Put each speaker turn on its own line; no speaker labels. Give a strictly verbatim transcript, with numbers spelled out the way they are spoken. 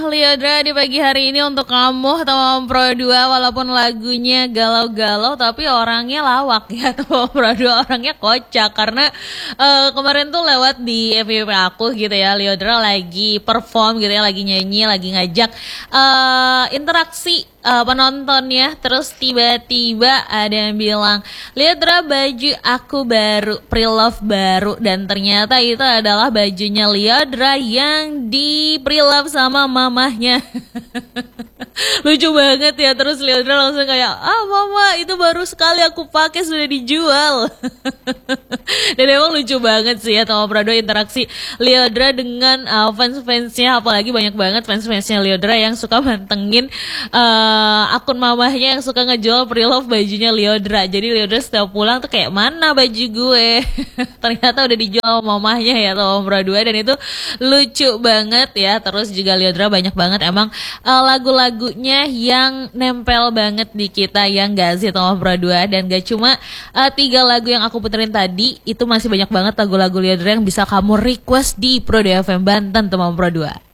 Liodra di pagi hari ini untuk kamu Tomom Pro dua, walaupun lagunya galau-galau tapi orangnya lawak ya. Tomom Pro dua orangnya kocak karena uh, kemarin tuh lewat di F Y P aku gitu ya, Liodra lagi perform gitu ya, lagi nyanyi, lagi ngajak uh, interaksi uh, penontonnya. Terus tiba-tiba ada yang bilang, Liodra baju aku baru, pre-love baru, dan ternyata itu adalah bajunya Liodra yang di pre-love sama mamahnya. Lucu banget ya. Terus Liodra langsung kayak, ah mama itu baru sekali aku pakai sudah dijual. Dan emang lucu banget sih ya Tomom Pro dua interaksi Liodra dengan uh, fans-fansnya. Apalagi banyak banget fans-fansnya Liodra yang suka mantengin uh, akun mamahnya yang suka ngejual pre-love bajunya Liodra. Jadi Liodra setiap pulang tuh kayak, mana baju gue? Ternyata udah dijual mamahnya ya Tomom Pro dua, dan itu lucu banget ya. Terus juga Liodra banyak banget emang uh, lagu-lagunya yang nempel banget di kita, yang gak sih Tomom Pro dua. Dan gak cuma uh, tiga lagu yang aku puterin tadi, itu masih banyak banget lagu-lagu Liodra yang bisa kamu request di Pro dua F M Banten Tomom Pro dua.